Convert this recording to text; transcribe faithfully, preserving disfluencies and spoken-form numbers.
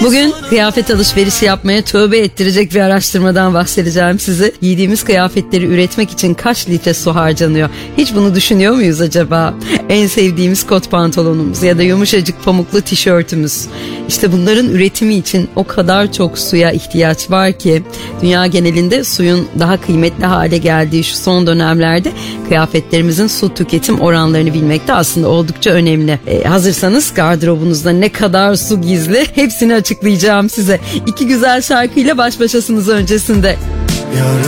Bugün kıyafet alışverişi yapmaya tövbe ettirecek bir araştırmadan bahsedeceğim size. Giydiğimiz kıyafetleri üretmek için kaç litre su harcanıyor? Hiç bunu düşünüyor muyuz acaba? En sevdiğimiz kot pantolonumuz ya da yumuşacık pamuklu tişörtümüz. İşte bunların üretimi için o kadar çok suya ihtiyaç var ki dünya genelinde suyun daha kıymetli hale geldiği şu son dönemlerde kıyafetlerimizin su tüketim oranlarını bilmek de aslında oldukça önemli. E, hazırsanız gardırobunuzda ne kadar su gizli hepsini açıklayacağım size. İki güzel şarkıyla baş başasınız öncesinde.